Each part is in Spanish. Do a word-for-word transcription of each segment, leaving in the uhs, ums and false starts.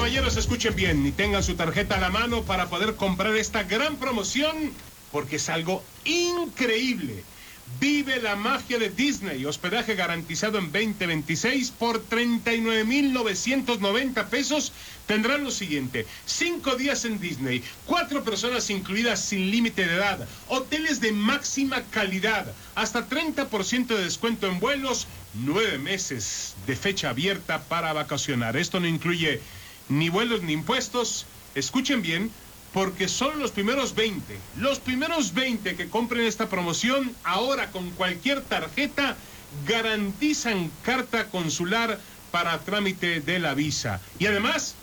caballeros, escuchen bien y tengan su tarjeta a la mano para poder comprar esta gran promoción, porque es algo increíble. Vive la magia de Disney, hospedaje garantizado en veinte veintiséis por treinta y nueve mil novecientos noventa pesos. Tendrán lo siguiente: cinco días en Disney, cuatro personas incluidas sin límite de edad, hoteles de máxima calidad, hasta treinta por ciento de descuento en vuelos, nueve meses de fecha abierta para vacacionar. Esto no incluye ni vuelos ni impuestos. Escuchen bien, porque son los primeros veinte, los primeros veinte que compren esta promoción ahora con cualquier tarjeta, garantizan carta consular para trámite de la visa. Y además,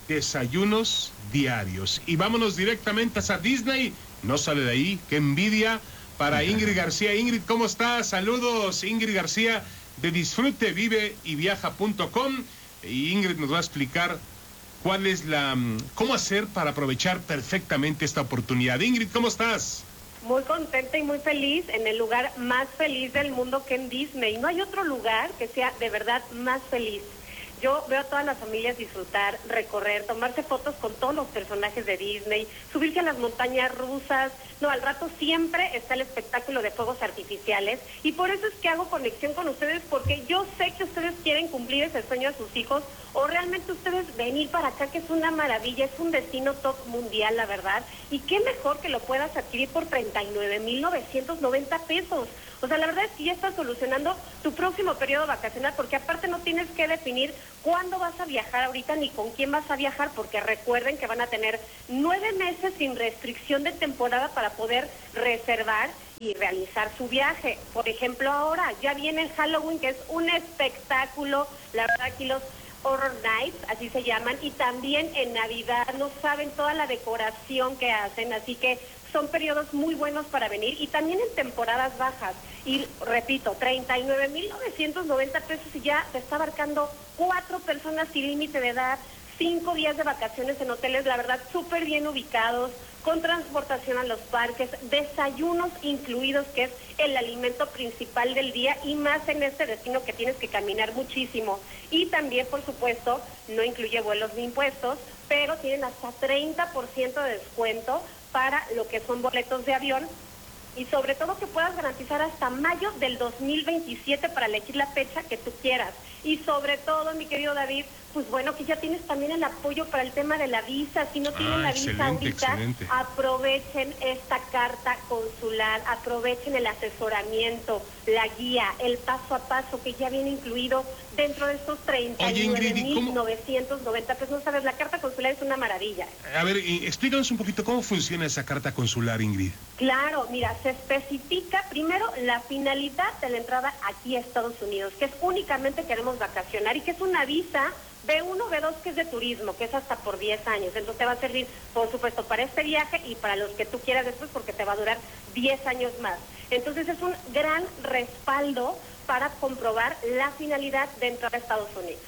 desayunos diarios. Y vámonos directamente a Disney. No sale de ahí, qué envidia para Ingrid García. Ingrid, ¿cómo estás? Saludos, Ingrid García de disfrute vive y viaja punto com. Y Ingrid nos va a explicar ¿cuál es la, cómo hacer para aprovechar perfectamente esta oportunidad? Ingrid, ¿cómo estás? Muy contenta y muy feliz en el lugar más feliz del mundo, que en Disney. No hay otro lugar que sea de verdad más feliz. Yo veo a todas las familias disfrutar, recorrer, tomarse fotos con todos los personajes de Disney, subirse a las montañas rusas. No, al rato siempre está el espectáculo de fuegos artificiales, y por eso es que hago conexión con ustedes, porque yo sé que ustedes quieren cumplir ese sueño a sus hijos, o realmente ustedes venir para acá, que es una maravilla, es un destino top mundial, la verdad, y qué mejor que lo puedas adquirir por treinta y nueve mil novecientos noventa pesos. O sea, la verdad es que ya estás solucionando tu próximo periodo vacacional, porque aparte no tienes que definir cuándo vas a viajar ahorita ni con quién vas a viajar, porque recuerden que van a tener nueve meses sin restricción de temporada para poder reservar y realizar su viaje. Por ejemplo, ahora ya viene el Halloween, que es un espectáculo, la verdad aquí los Horror Nights, así se llaman, y también en Navidad, no saben toda la decoración que hacen, así que son periodos muy buenos para venir, y también en temporadas bajas. Y repito, treinta y nueve mil novecientos noventa pesos, y ya te está abarcando cuatro personas sin límite de edad, cinco días de vacaciones en hoteles, la verdad, súper bien ubicados, con transportación a los parques, desayunos incluidos, que es el alimento principal del día, y más en este destino que tienes que caminar muchísimo. Y también, por supuesto, no incluye vuelos ni impuestos, pero tienen hasta treinta por ciento de descuento para lo que son boletos de avión, y sobre todo que puedas garantizar hasta mayo del dos mil veintisiete para elegir la fecha que tú quieras. Y sobre todo, mi querido David, pues bueno, que ya tienes también el apoyo para el tema de la visa. Si no tienen ah, la visa ahorita, excelente. Aprovechen esta carta consular, aprovechen el asesoramiento, la guía, el paso a paso que ya viene incluido dentro de estos treinta y nueve mil novecientos noventa pesos. No sabes, la carta consular es una maravilla. A ver, explícanos un poquito cómo funciona esa carta consular, Ingrid. Claro, mira, se especifica primero la finalidad de la entrada aquí a Estados Unidos, que es únicamente queremos vacacionar, y que es una visa B uno, B dos, que es de turismo, que es hasta por diez años. Entonces te va a servir, por supuesto, para este viaje y para los que tú quieras después, porque te va a durar diez años más. Entonces es un gran respaldo para comprobar la finalidad de entrar a Estados Unidos.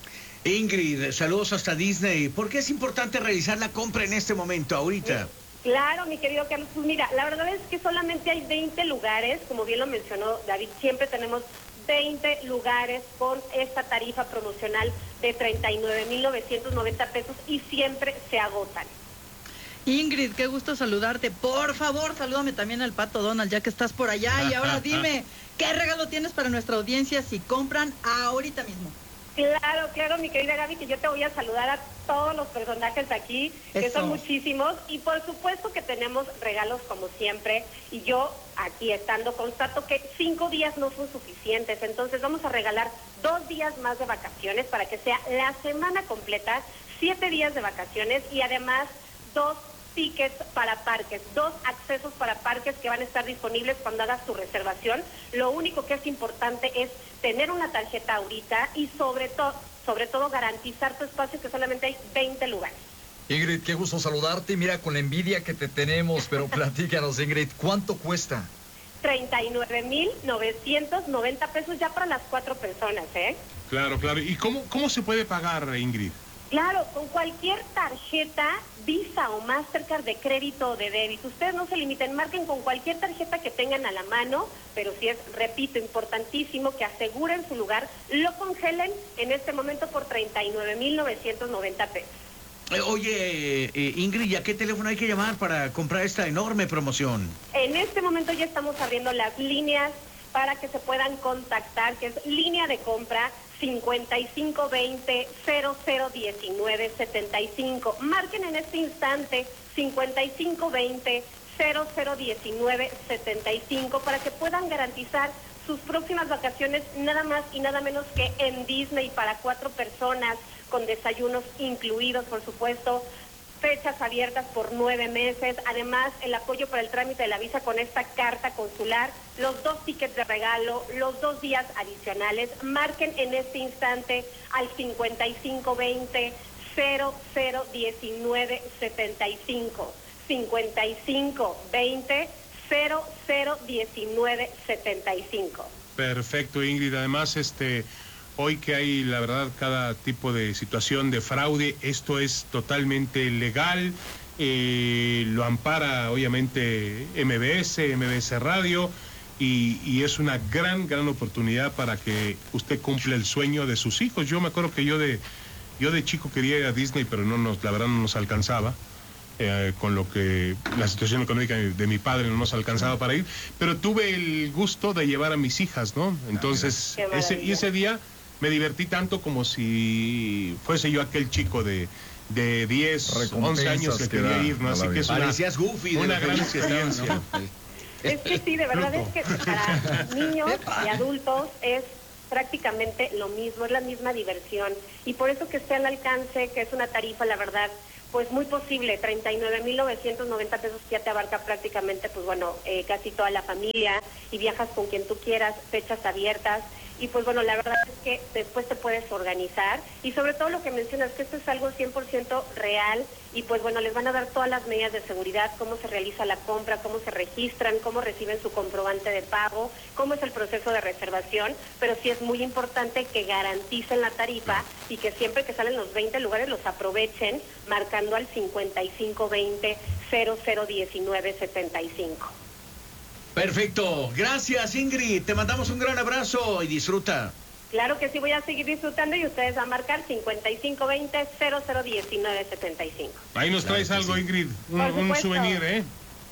Ingrid, saludos hasta Disney. ¿Por qué es importante realizar la compra en este momento, ahorita? Sí. Claro, mi querido Carlos, pues mira, la verdad es que solamente hay veinte lugares, como bien lo mencionó David, siempre tenemos veinte lugares con esta tarifa promocional de treinta y nueve mil novecientos noventa pesos, y siempre se agotan. Ingrid, qué gusto saludarte. Por favor, salúdame también al Pato Donald, ya que estás por allá. Y ahora dime, ¿qué regalo tienes para nuestra audiencia si compran ahorita mismo? Claro, claro, mi querida Gaby, que yo te voy a saludar a todos los personajes aquí, que Eso. son muchísimos, y por supuesto que tenemos regalos como siempre, y yo aquí estando constato que cinco días no son suficientes, entonces vamos a regalar dos días más de vacaciones para que sea la semana completa, siete días de vacaciones, y además dos tickets para parques, dos accesos para parques que van a estar disponibles cuando hagas tu reservación. Lo único que es importante es tener una tarjeta ahorita, y sobre todo, sobre todo garantizar tu espacio, que solamente hay veinte lugares. Ingrid, qué gusto saludarte. Mira, con la envidia que te tenemos, pero platícanos, Ingrid, ¿cuánto cuesta? treinta y nueve mil novecientos noventa pesos ya para las cuatro personas, ¿eh? Claro, claro. ¿Y cómo, cómo se puede pagar, Ingrid? Claro, con cualquier tarjeta Visa o Mastercard de crédito o de débito. Ustedes no se limiten, marquen con cualquier tarjeta que tengan a la mano, pero sí es, repito, importantísimo que aseguren su lugar, lo congelen en este momento por treinta y nueve mil novecientos noventa pesos. Eh, Oye, eh, Ingrid, ¿y a qué teléfono hay que llamar para comprar esta enorme promoción? En este momento ya estamos abriendo las líneas para que se puedan contactar, que es línea de compra cincuenta y cinco veinte cero cero diecinueve setenta y cinco. Marquen en este instante cincuenta y cinco veinte cero cero diecinueve setenta y cinco para que puedan garantizar sus próximas vacaciones nada más y nada menos que en Disney para cuatro personas, con desayunos incluidos, por supuesto, fechas abiertas por nueve meses, además el apoyo para el trámite de la visa con esta carta consular, los dos tickets de regalo, los dos días adicionales. Marquen en este instante al cincuenta y cinco veinte cero cero diecinueve setenta y cinco, cincuenta y cinco veinte cero cero diecinueve setenta y cinco. Perfecto, Ingrid. Además, este... hoy que hay, la verdad, cada tipo de situación de fraude, esto es totalmente legal, eh, lo ampara obviamente M B S, M B S Radio, y, y es una gran, gran oportunidad para que usted cumpla el sueño de sus hijos. Yo me acuerdo que yo de, yo de chico quería ir a Disney, pero no nos, la verdad no nos alcanzaba. Eh, con lo que la situación económica de, de mi padre no nos alcanzaba para ir, pero tuve el gusto de llevar a mis hijas, ¿no? Entonces, ese, y ese día me divertí tanto como si fuese yo aquel chico de, de diez, once años que quería ir, ¿no? Así que es una, Parecías Goofy, una gran experiencia. ¿No? Es que sí, de verdad es que para niños y adultos es prácticamente lo mismo, es la misma diversión, y por eso que esté al alcance, que es una tarifa, la verdad, pues muy posible, treinta y nueve mil novecientos noventa pesos ya te abarca prácticamente, pues bueno, eh, casi toda la familia, y viajas con quien tú quieras, fechas abiertas, y pues bueno, la verdad es que después te puedes organizar, y sobre todo lo que mencionas, que esto es algo cien por ciento real, y pues bueno, les van a dar todas las medidas de seguridad, cómo se realiza la compra, cómo se registran, cómo reciben su comprobante de pago, cómo es el proceso de reservación, pero sí es muy importante que garanticen la tarifa y que siempre que salen los veinte lugares los aprovechen marcando al cincuenta y cinco veinte cero cero diecinueve setenta y cinco. Perfecto, gracias Ingrid, te mandamos un gran abrazo y disfruta. Claro que sí, voy a seguir disfrutando y ustedes van a marcar cincuenta y cinco veinte cero cero diecinueve setenta y cinco. Ahí nos traes Claro que algo, sí. Ingrid, un, Por un supuesto. souvenir, ¿eh?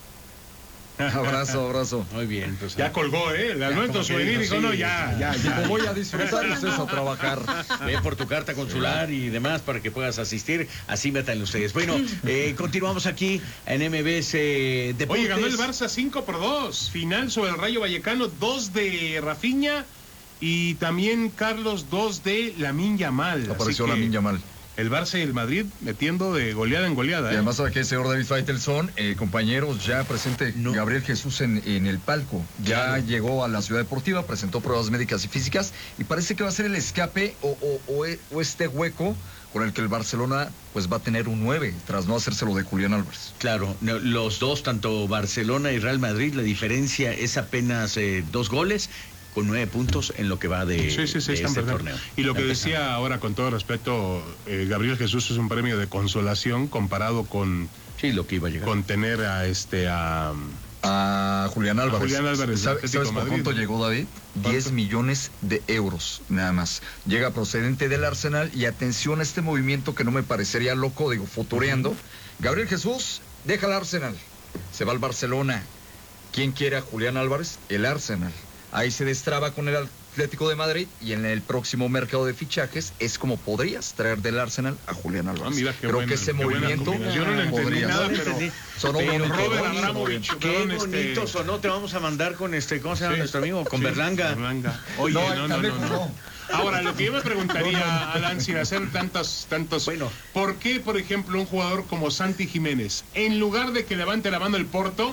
Abrazo, abrazo. Muy bien, pues Ya colgó, ¿eh? La Ya, nuestro como que souvenir, dijo, dijo, no, sí, ya, sí. ya, ya. Como voy a disfrutar y ustedes a trabajar. ve por tu carta consular y demás para que puedas asistir, así métanle ustedes. Bueno, eh, continuamos aquí en M B S Deportes. Oye, ganó el Barça cinco por dos. Final sobre el Rayo Vallecano, dos de Rafinha y también, Carlos, dos de Lamine Yamal. Apareció Así que Lamine Yamal. El Barça y el Madrid metiendo de goleada en goleada. Y ¿eh? además aquí el señor David Faitelson, eh, compañeros, ya presente No. Gabriel Jesús en, en el palco. Ya Claro. llegó a la Ciudad Deportiva, presentó pruebas médicas y físicas y parece que va a ser el escape o, o- o e- o este hueco con el que el Barcelona pues va a tener un nueve tras no hacérselo de Julián Álvarez. Claro, no, los dos, tanto Barcelona y Real Madrid, la diferencia es apenas eh, dos goles con nueve puntos en lo que va de, Sí, sí, sí, de están este perfectos. torneo. Y lo que Está empezando. decía ahora, con todo respeto, eh, Gabriel Jesús es un premio de consolación comparado con, Sí, lo que iba a llegar. con tener a este a A Julián Álvarez. Julián Álvarez, ¿Sabe- Atlético ¿Sabes por Madrid? cuánto llegó, David? ¿Cuánto? diez millones de euros, nada más. Llega procedente del Arsenal y atención a este movimiento que no me parecería loco, digo, futureando. Gabriel Jesús deja el Arsenal, se va al Barcelona. ¿Quién quiere a Julián Álvarez? El Arsenal. Ahí se destraba con el Atlético de Madrid y en el próximo mercado de fichajes es como podrías traer del Arsenal a Julián Álvarez. Ah, mira, qué Creo buena- que ese qué buena movimiento combinación. Yo no le entendí podría nada, ser. pero, entendí. Sonó pero bonito, Robert bonito, Abramovich, Qué perdón, este- bonito sonó, te vamos a mandar con este, ¿cómo se llama Sí, nuestro amigo? Con sí, Berlanga. Berlanga. Oye, No, no, el no, no, Caleco no. no. Ahora, lo que yo me preguntaría, Alan, sin hacer tantos, tantos... Bueno. ¿Por qué, por ejemplo, un jugador como Santi Jiménez, en lugar de que levante la mano el Porto,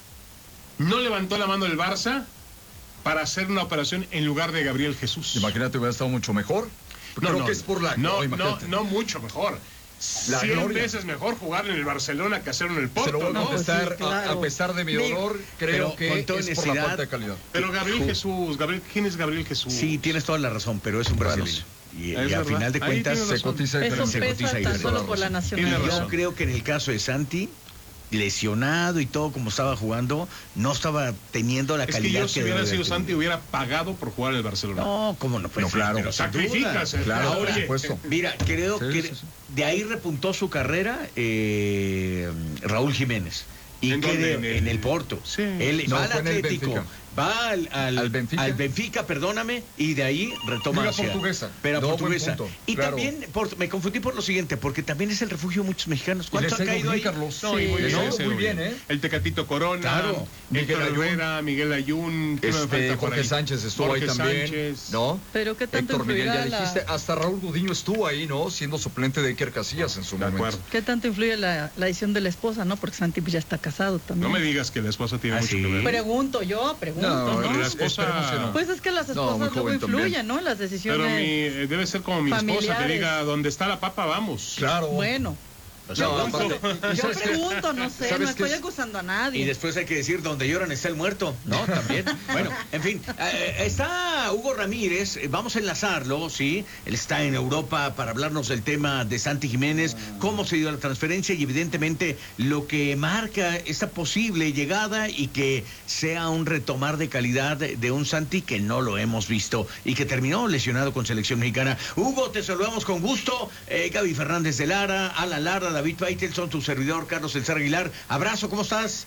no levantó la mano el Barça para hacer una operación en lugar de Gabriel Jesús? Imagínate, hubiera estado mucho mejor. No, Creo no, que es por la... No, no, imagínate. no mucho mejor. La Cien gloria. veces mejor jugar en el Barcelona que hacerlo en el Se lo Porto, voy a ¿no? contestar, Sí, claro. a, a pesar de mi dolor, creo pero que con toda es por la honestidad, falta de calidad. Pero Gabriel Jesús, Gabriel, ¿quién es Gabriel Jesús? Sí, tienes toda la razón, pero es un Bueno, brasileño. Y, Es y a verdad. final de Ahí cuentas tiene Se razón. cotiza Eso diferente. se pesa cotiza tan diferente. solo por la Tiene nacionalidad. Yo razón. creo que en el caso de Santi, lesionado y todo como estaba jugando, no estaba teniendo la Es que calidad yo, si que hubiera debe sido haber Santi, tenido. hubiera pagado por jugar en el Barcelona. No, cómo no. Pues, No, claro. pero sin Sacrificas, duda. eh, Claro, ahora, por oye, supuesto. Mira, creo Sí, que sí, sí. de ahí repuntó su carrera eh, Raúl Jiménez. Y ¿En que dónde? de- ¿En el- en el Porto. Sí. Él No, va al fue en el Atlético, Benfica. va al, al, ¿Al Benfica? al Benfica, perdóname, y de ahí retoma Liga hacia- portuguesa. Pero No, buen portuguesa. punto, Y claro. también, por- me confundí por lo siguiente, porque también es el refugio de muchos mexicanos. Y ¿Cuántos les han ha ido caído bien, ahí? Carlos. No, y muy Sí. bien, No, ese muy muy bien, ¿eh? El Tecatito Corona, Claro. Miguel Héctor Ayun. Herrera, Miguel Ayun, ¿qué me Este, falta por Jorge ahí? Sánchez estuvo Jorge ahí también, Sánchez. ¿no? Pero qué tanto Héctor Miguel, ya influirá la- dijiste, hasta Raúl Gudiño estuvo ahí, ¿no? Siendo suplente de Iker Casillas en su De momento. acuerdo. ¿Qué tanto influye la, la decisión de la esposa, no? Porque Santi pues, ya está casado también. No me digas que la esposa tiene Ah, mucho sí. que ver. Pregunto yo, pregunto, No, ¿no? pero la es- esposa- esperemos que no. Pues es que las No, esposas muy luego joven también. influyen, ¿no? En las Pero decisiones. mi, eh, debe ser como mi esposa que familiares. diga, donde está la papa, vamos. Claro. Bueno, O sea, No, punto. aparte- ¿y yo sabes qué? pregunto, no sé, ¿Sabes no qué estoy es? acusando a nadie. Y después hay que decir, donde lloran está el muerto, ¿no? También. Bueno, en fin, eh, está Hugo Ramírez, eh, vamos a enlazarlo, ¿sí? Él está en Europa para hablarnos del tema de Santi Jiménez, cómo se dio la transferencia y evidentemente lo que marca esta posible llegada y que sea un retomar de calidad de un Santi que no lo hemos visto y que terminó lesionado con selección mexicana. Hugo, te saludamos con gusto. Eh, Gaby Fernández de Lara, Alan Lara, David Faitelson, tu servidor Carlos El Zar Aguilar. Abrazo, ¿cómo estás?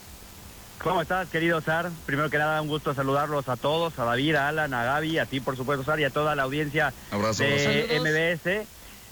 ¿Cómo estás, querido Sar? Primero que nada, un gusto saludarlos a todos, a David, a Alan, a Gaby, a ti, por supuesto, Sar, y a toda la audiencia Abrazo, de abrazo. M B S.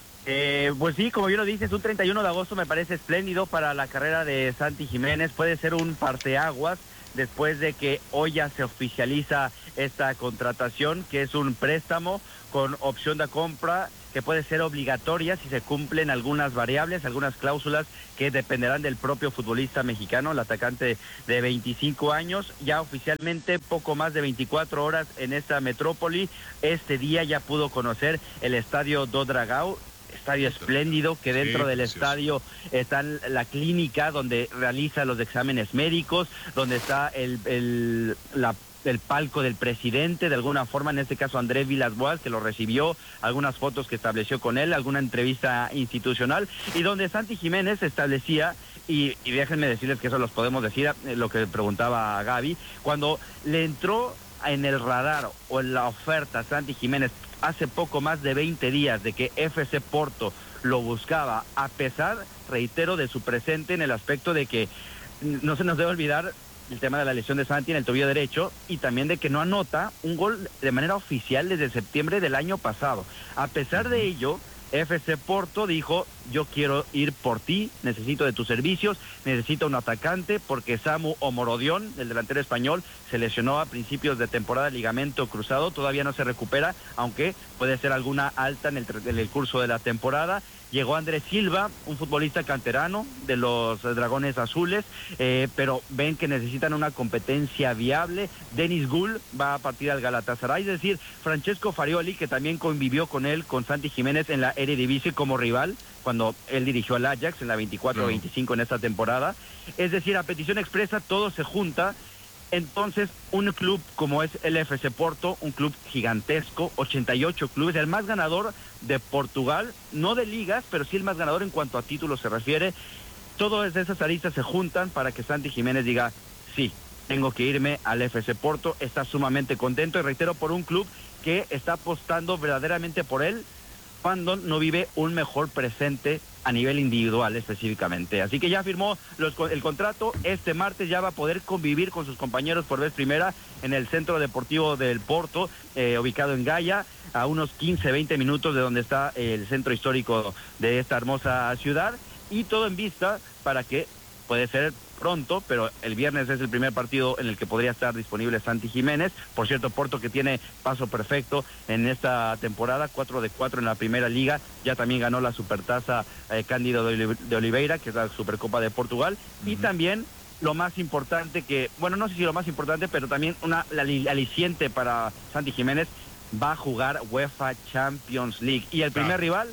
Eh, pues sí, como bien lo dices, un treinta y uno de agosto me parece espléndido para la carrera de Santi Jiménez. Puede ser un parteaguas después de que hoy ya se oficializa esta contratación, que es un préstamo con opción de compra que puede ser obligatoria si se cumplen algunas variables, algunas cláusulas que dependerán del propio futbolista mexicano, el atacante de veinticinco años, ya oficialmente poco más de veinticuatro horas en esta metrópoli. Este día ya pudo conocer el estadio do Dragão, estadio espléndido, que dentro Sí, del precioso. estadio está la clínica donde realiza los exámenes médicos, donde está el, el, la el palco del presidente, de alguna forma, en este caso Andrés Villas-Boas, que lo recibió, algunas fotos que estableció con él, alguna entrevista institucional, y donde Santi Jiménez establecía, y, y déjenme decirles que eso los podemos decir, eh, lo que preguntaba Gaby, cuando le entró en el radar o en la oferta Santi Jiménez hace poco más de veinte días de que F C Porto lo buscaba, a pesar, reitero, de su presente en el aspecto de que no se nos debe olvidar el tema de la lesión de Santi en el tobillo derecho y también de que no anota un gol de manera oficial desde septiembre del año pasado. A pesar de ello, F C Porto dijo, yo quiero ir por ti, necesito de tus servicios, necesito un atacante porque Samu Omorodion, el delantero español, se lesionó a principios de temporada, ligamento cruzado, todavía no se recupera, aunque puede ser alguna alta en el, en el curso de la temporada. Llegó Andrés Silva, un futbolista canterano de los Dragones Azules, eh, pero ven que necesitan una competencia viable. Denis Gull va a partir al Galatasaray, es decir, Francesco Farioli, que también convivió con él, con Santi Jiménez en la Eredivisie como rival, cuando él dirigió al Ajax en la veinticuatro veinticinco en esta temporada. Es decir, a petición expresa todo se junta. Entonces, un club como es el F C Porto, un club gigantesco, ochenta y ocho clubes, el más ganador de Portugal, no de ligas, pero sí el más ganador en cuanto a títulos se refiere. Todas esas aristas se juntan para que Santi Jiménez diga, sí, tengo que irme al F C Porto, está sumamente contento, y reitero, por un club que está apostando verdaderamente por él, cuando no vive un mejor presente a nivel individual específicamente. Así que ya firmó los, el contrato, este martes ya va a poder convivir con sus compañeros por vez primera en el Centro Deportivo del Porto, eh, ubicado en Gaia, a unos quince, veinte minutos de donde está el centro histórico de esta hermosa ciudad, y todo en vista para que puede ser pronto, pero el viernes es el primer partido en el que podría estar disponible Santi Jiménez. Por cierto, Porto, que tiene paso perfecto en esta temporada, cuatro de cuatro en la primera liga, ya también ganó la supertaza eh, Cándido de Oliveira, que es la Supercopa de Portugal, uh-huh. Y también lo más importante que, bueno, no sé si lo más importante, pero también una la, la aliciente para Santi Jiménez, va a jugar UEFA Champions League, y el primer ah. rival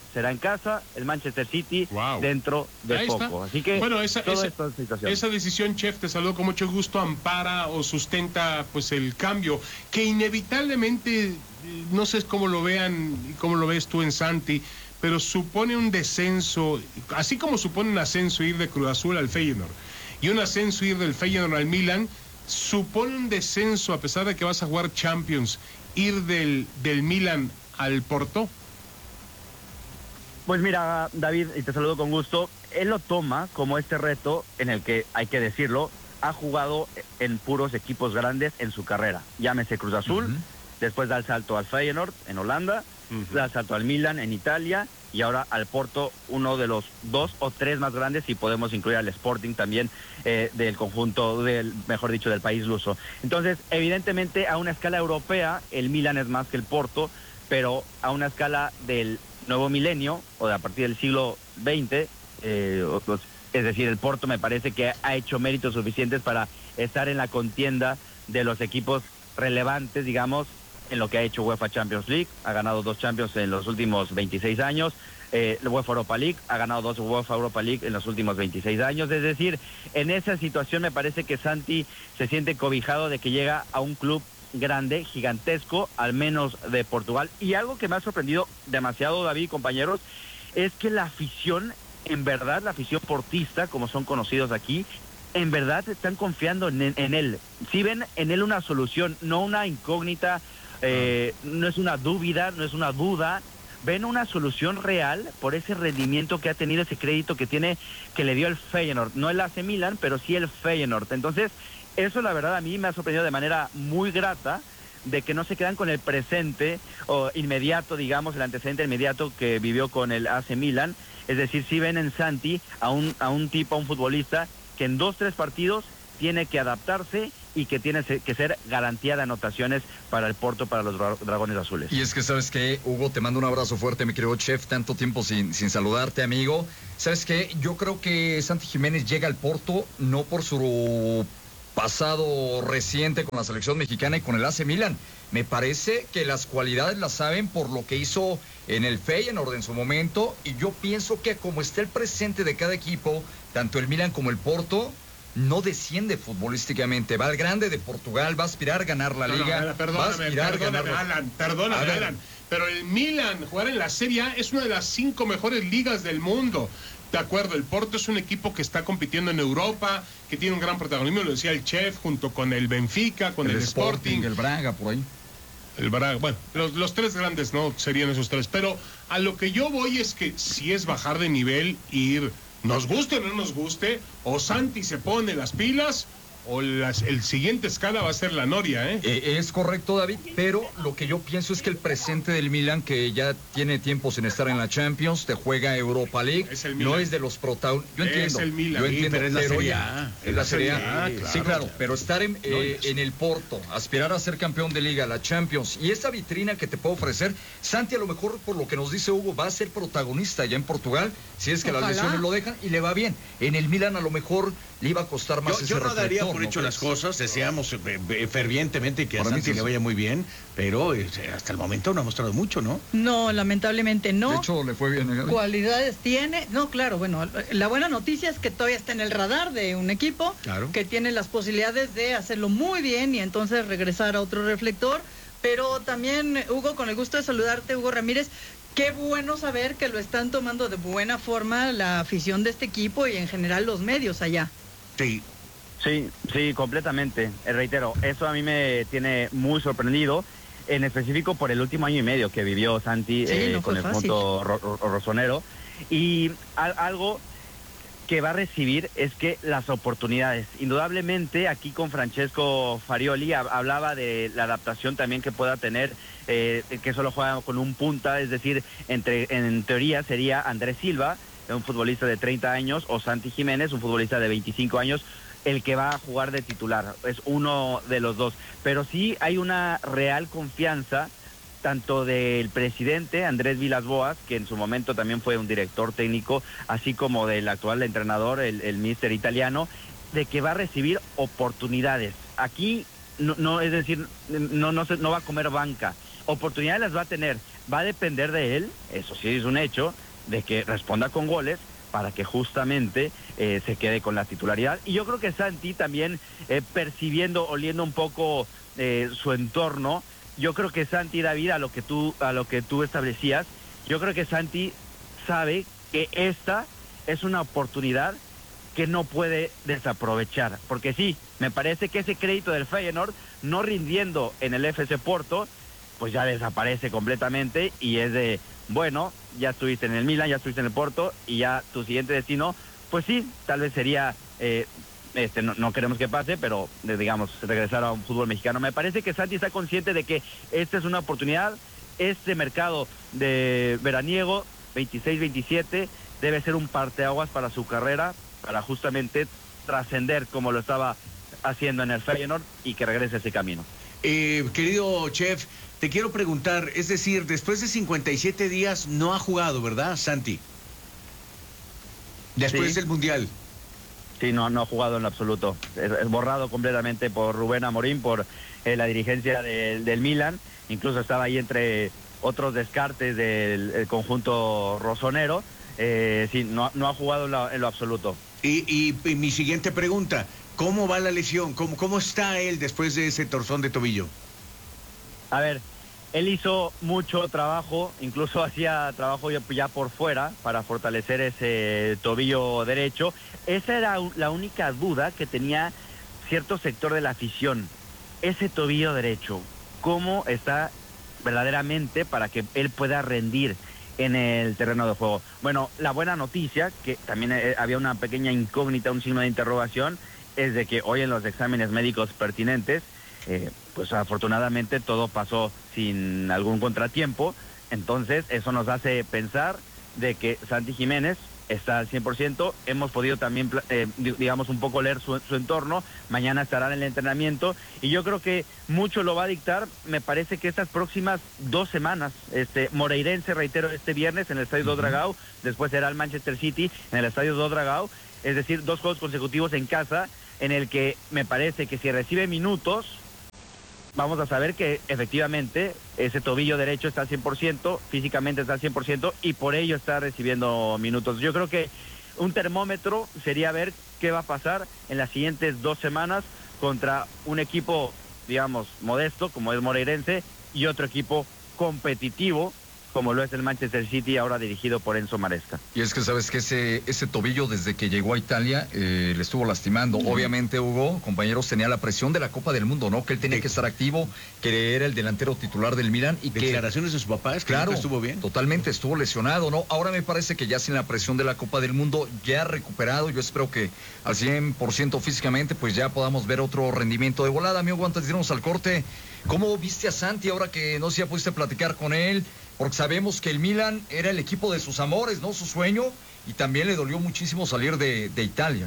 será en casa, el Manchester City wow. dentro de Ahí poco. está. Así que bueno, esa, esa, esta situación. esa decisión, chef, te saludo con mucho gusto, ampara o sustenta pues el cambio que inevitablemente, no sé cómo lo vean y cómo lo ves tú en Santi, pero supone un descenso, así como supone un ascenso ir de Cruz Azul al Feyenoord y un ascenso ir del Feyenoord al Milan, supone un descenso, a pesar de que vas a jugar Champions, ir del, del Milan al Porto. Pues mira, David, y te saludo con gusto, él lo toma como este reto en el que, hay que decirlo, ha jugado en puros equipos grandes en su carrera. Llámese Cruz Azul, uh-huh. después da el salto al Feyenoord en Holanda, uh-huh. da el salto al Milan en Italia y ahora al Porto, uno de los dos o tres más grandes, y podemos incluir al Sporting también eh, del conjunto, del, mejor dicho, del país luso. Entonces, evidentemente, a una escala europea, el Milan es más que el Porto, pero a una escala del nuevo milenio, o de a partir del siglo veinte, eh, es decir, el Porto me parece que ha hecho méritos suficientes para estar en la contienda de los equipos relevantes, digamos, en lo que ha hecho UEFA Champions League. Ha ganado dos Champions en los últimos veintiséis años, eh, UEFA Europa League, ha ganado dos UEFA Europa League en los últimos veintiséis años, es decir, en esa situación me parece que Santi se siente cobijado de que llega a un club grande, gigantesco, al menos de Portugal. Y algo que me ha sorprendido demasiado, David, compañeros, es que la afición, en verdad, la afición portista, como son conocidos aquí, en verdad están confiando en, en él. Si ven en él una solución, no una incógnita, eh, no es una dúvida, no es una duda, ven una solución real por ese rendimiento que ha tenido, ese crédito que tiene, que le dio el Feyenoord, no el A C Milan, pero sí el Feyenoord. Entonces, eso la verdad a mí me ha sorprendido de manera muy grata, de que no se quedan con el presente o inmediato, digamos, el antecedente inmediato que vivió con el A C Milan. Es decir, si ven en Santi a un, a un tipo, a un futbolista que en dos, tres partidos tiene que adaptarse y que tiene que ser garantía de anotaciones para el Porto, para los Dragones Azules. Y es que, ¿sabes qué, Hugo? Te mando un abrazo fuerte, mi querido chef, tanto tiempo sin, sin saludarte, amigo. ¿Sabes qué? Yo creo que Santi Jiménez llega al Porto no por su pasado reciente con la selección mexicana y con el A C Milan. Me parece que las cualidades las saben por lo que hizo en el Feyenoord en su momento, y yo pienso que como está el presente de cada equipo, tanto el Milan como el Porto, no desciende futbolísticamente, va al grande de Portugal, va a aspirar a ganar la no, Liga, no, perdóname, va a aspirar perdóname, a ganar... Alan, perdóname, Alan, pero el Milan, jugar en la Serie A, es una de las cinco mejores ligas del mundo. De acuerdo, el Porto es un equipo que está compitiendo en Europa, que tiene un gran protagonismo, lo decía el chef, junto con el Benfica, con el, el Sporting, Sporting, el Braga, por ahí. El Braga, bueno, los, los tres grandes no serían esos tres, pero a lo que yo voy es que si es bajar de nivel, ir, nos guste o no nos guste, o Santi se pone las pilas, o las, el siguiente escala va a ser la Noria, ¿eh? ¿eh? Es correcto, David, pero lo que yo pienso es que el presente del Milan, que ya tiene tiempo sin estar en la Champions, te juega Europa League, es el no es de los protagonistas. Yo entiendo, es el Milan, yo entiendo, sí, pero es la Serie A. Es la Serie A. Ah, claro. Sí, claro, pero estar en, eh, no, en el Porto, aspirar a ser campeón de Liga, la Champions, y esa vitrina que te puedo ofrecer, Santi, a lo mejor, por lo que nos dice Hugo, va a ser protagonista ya en Portugal, si es que Ojalá. las lesiones lo dejan, y le va bien. En el Milan a lo mejor le iba a costar más yo, ese yo no daría por ¿no hecho las crees? cosas, deseamos eh, fervientemente que a Para mí Santi sí. le vaya muy bien, pero eh, hasta el momento no ha mostrado mucho, ¿no? No, lamentablemente no. De hecho, le fue bien. ¿eh? Cualidades tiene. No, claro, bueno, la buena noticia es que todavía está en el radar de un equipo Claro. que tiene las posibilidades de hacerlo muy bien y entonces regresar a otro reflector. Pero también, Hugo, con el gusto de saludarte, Hugo Ramírez, qué bueno saber que lo están tomando de buena forma la afición de este equipo y en general los medios allá. Sí. Sí, sí, completamente. Eh, reitero, eso a mí me tiene muy sorprendido, en específico por el último año y medio que vivió Santi Sí, eh, no con fue el fácil. punto ro ro rosonero. Y al algo que va a recibir es que las oportunidades. Indudablemente, aquí con Francesco Farioli hab hablaba de la adaptación también que pueda tener, eh, que solo juega con un punta, es decir, entre en teoría sería Andrés Silva, un futbolista de treinta años, o Santi Jiménez, un futbolista de veinticinco años, el que va a jugar de titular. Es uno de los dos. Pero sí hay una real confianza tanto del presidente Andrés Villas-Boas, que en su momento también fue un director técnico, así como del actual entrenador, el, el míster italiano, de que va a recibir oportunidades. Aquí no, no es decir, no, no, se, no va a comer banca. Oportunidades las va a tener. va a depender de él, eso sí es un hecho, de que responda con goles para que justamente eh, se quede con la titularidad. Y yo creo que Santi también, eh, percibiendo, oliendo un poco eh, su entorno, yo creo que Santi, David, a lo que tú, a lo que tú establecías, yo creo que Santi sabe que esta es una oportunidad que no puede desaprovechar, porque sí, me parece que ese crédito del Feyenoord, no rindiendo en el F C Porto, pues ya desaparece completamente y es de, bueno, ya estuviste en el Milan, ya estuviste en el Porto y ya tu siguiente destino, pues sí, tal vez sería, eh, este, no, no queremos que pase, pero eh, digamos, regresar a un fútbol mexicano. Me parece que Santi está consciente de que esta es una oportunidad, este mercado de veraniego, veintiséis veintisiete, debe ser un parteaguas para su carrera, para justamente trascender como lo estaba haciendo en el Feyenoord y que regrese ese camino. Eh, querido chef, te quiero preguntar, es decir, después de cincuenta y siete días no ha jugado, ¿verdad, Santi? Después Sí. del Mundial. Sí, no, no ha jugado en lo absoluto. Es, es borrado completamente por Rubén Amorín, por eh, la dirigencia de, del Milan. Incluso estaba ahí entre otros descartes del el conjunto rosonero. Eh, sí, no, no ha jugado en lo, en lo absoluto. Y, y, y mi siguiente pregunta, ¿cómo va la lesión? ¿Cómo, ¿Cómo está él después de ese torzón de tobillo? A ver, él hizo mucho trabajo, incluso hacía trabajo ya, ya por fuera para fortalecer ese tobillo derecho. Esa era la única duda que tenía cierto sector de la afición. Ese tobillo derecho, ¿cómo está verdaderamente para que él pueda rendir en el terreno de juego? Bueno, la buena noticia, que también eh, había una pequeña incógnita, un signo de interrogación, es de que hoy en los exámenes médicos pertinentes, eh, pues afortunadamente todo pasó sin algún contratiempo. Entonces eso nos hace pensar de que Santi Jiménez está al cien por ciento. Hemos podido también, eh, digamos, un poco leer su, su entorno. Mañana estará en el entrenamiento y yo creo que mucho lo va a dictar, me parece que estas próximas dos semanas. Este Moreirense, reitero, este viernes en el Estadio uh-huh. do Dragao, después será el Manchester City en el Estadio do Dragao, es decir, dos juegos consecutivos en casa, en el que me parece que si recibe minutos, vamos a saber que efectivamente ese tobillo derecho está al cien por ciento, físicamente está al cien por ciento y por ello está recibiendo minutos. Yo creo que un termómetro sería ver qué va a pasar en las siguientes dos semanas contra un equipo, digamos, modesto como es Moreirense y otro equipo competitivo como lo es el Manchester City, ahora dirigido por Enzo Maresca. Y es que sabes que ese, ese tobillo desde que llegó a Italia eh, le estuvo lastimando. Uh-huh. Obviamente, Hugo, compañeros, tenía la presión de la Copa del Mundo, ¿no? Que él tenía sí. que estar activo, que era el delantero titular del Milan y que... Declaraciones de su papá, es que claro, estuvo bien. Totalmente, estuvo lesionado, ¿no? Ahora me parece que ya sin la presión de la Copa del Mundo, ya recuperado, yo espero que al cien por ciento físicamente, pues ya podamos ver otro rendimiento de volada. Amigo, antes de irnos al corte, ¿cómo viste a Santi ahora que no sé si ya pudiste platicar con él? Porque sabemos que el Milan era el equipo de sus amores, ¿no? Su sueño, y también le dolió muchísimo salir de, de Italia.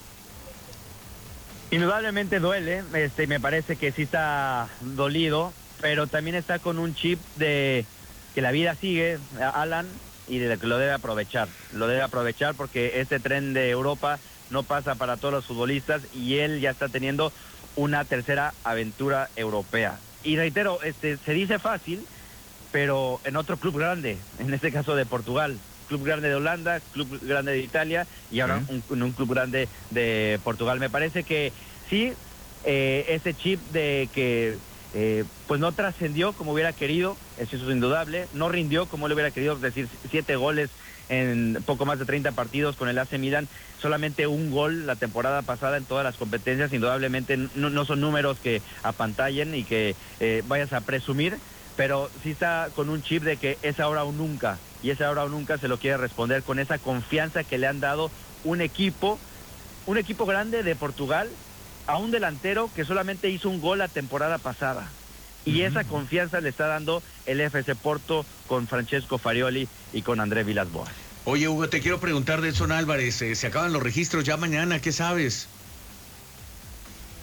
Indudablemente duele, este, me parece que sí está dolido, pero también está con un chip de que la vida sigue, Alan, y de que lo debe aprovechar. Lo debe aprovechar porque este tren de Europa no pasa para todos los futbolistas y él ya está teniendo una tercera aventura europea. Y reitero, este, se dice fácil, pero en otro club grande, en este caso de Portugal, club grande de Holanda, club grande de Italia y ahora uh-huh. un, un club grande de Portugal. Me parece que sí, eh, ese chip de que eh, pues no trascendió como hubiera querido, eso es indudable, no rindió como le hubiera querido, es decir, siete goles en poco más de treinta partidos con el A C Milan, solamente un gol la temporada pasada en todas las competencias, indudablemente no, no son números que apantallen y que eh, vayas a presumir, pero sí está con un chip de que es ahora o nunca, y es ahora o nunca se lo quiere responder con esa confianza que le han dado un equipo, un equipo grande de Portugal, a un delantero que solamente hizo un gol la temporada pasada. Y uh-huh. esa confianza le está dando el F C Porto con Francesco Farioli y con André Villas-Boas. Oye, Hugo, te quiero preguntar de Edson Álvarez, eh, se acaban los registros ya mañana, ¿qué sabes?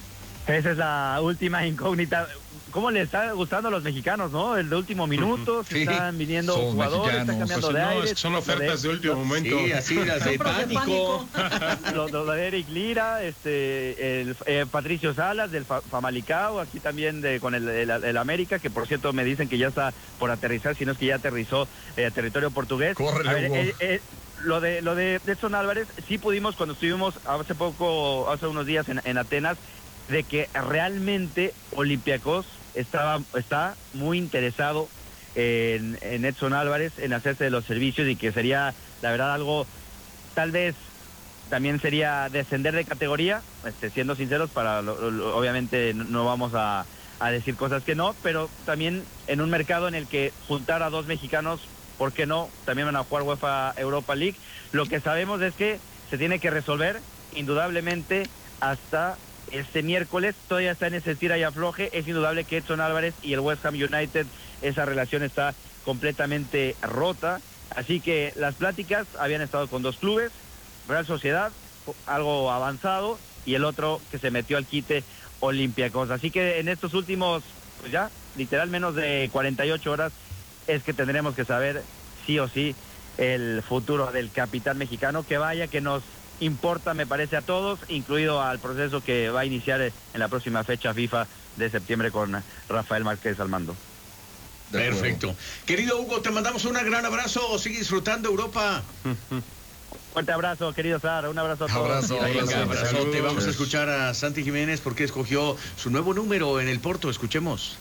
Esa es la última incógnita. ¿Cómo le está gustando a los mexicanos, no? El de último minuto, Sí. están viniendo Son jugadores, están mexicanos. cambiando Pues de no, aire. son ofertas de último momento. Sí, así las de Compras de pánico. Lo, lo de Eric Lira, este, el, eh, Patricio Salas del Fa- Famalicao, aquí también de, con el, el, el América, que por cierto me dicen que ya está por aterrizar, si no es que ya aterrizó eh, a territorio portugués. Córrele, A ver, Hugo. eh, eh, lo de lo de Edson Álvarez, sí pudimos cuando estuvimos hace poco, hace unos días en, en Atenas, de que realmente Olympiacos estaba, está muy interesado en, en Edson Álvarez, en hacerse de los servicios, y que sería, la verdad, algo, tal vez también sería descender de categoría, este, siendo sinceros, para lo, lo, obviamente no, no vamos a, a decir cosas que no, pero también en un mercado en el que juntar a dos mexicanos, ¿por qué no? También van a jugar UEFA Europa League. Lo que sabemos es que se tiene que resolver, indudablemente, hasta este miércoles. Todavía está en ese tira y afloje. Es indudable que Edson Álvarez y el West Ham United, esa relación está completamente rota. Así que las pláticas habían estado con dos clubes, Real Sociedad, algo avanzado, y el otro que se metió al quite, Olympiacos. Así que en estos últimos, pues ya, literal menos de cuarenta y ocho horas, es que tendremos que saber sí o sí el futuro del capitán mexicano, que vaya que nos importa, me parece, a todos, incluido al proceso que va a iniciar en la próxima fecha FIFA de septiembre con Rafael Márquez al mando. Perfecto. Querido Hugo, te mandamos un gran abrazo. Sigue disfrutando Europa. Fuerte abrazo, querido Sara. Un abrazo a todos. Abrazo, Venga, abrazo. abrazote. Saludos. Vamos a escuchar a Santi Jiménez porque escogió su nuevo número en el Porto. Escuchemos.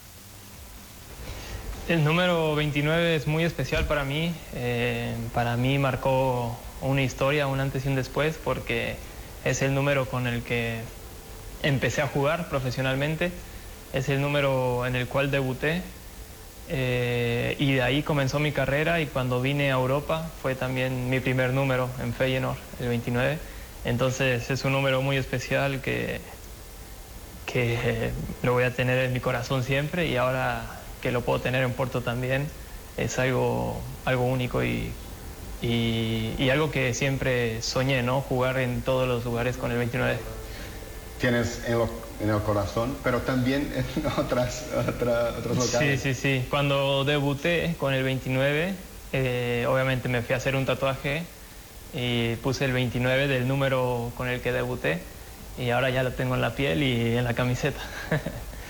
El número veintinueve es muy especial para mí. Eh, para mí marcó una historia, un antes y un después, porque es el número con el que empecé a jugar profesionalmente. Es el número en el cual debuté. Eh, y de ahí comenzó mi carrera, y cuando vine a Europa fue también mi primer número en Feyenoord, el veintinueve. Entonces es un número muy especial que, que eh, lo voy a tener en mi corazón siempre, y ahora que lo puedo tener en Porto también es algo, algo único y, y, y algo que siempre soñé, ¿no? Jugar en todos los lugares con el veintinueve. Tienes en, lo, en el corazón, pero también en otras, otra, otros locales. Sí, sí, sí. Cuando debuté con el veintinueve, eh, obviamente me fui a hacer un tatuaje y puse el veintinueve del número con el que debuté, y ahora ya lo tengo en la piel y en la camiseta.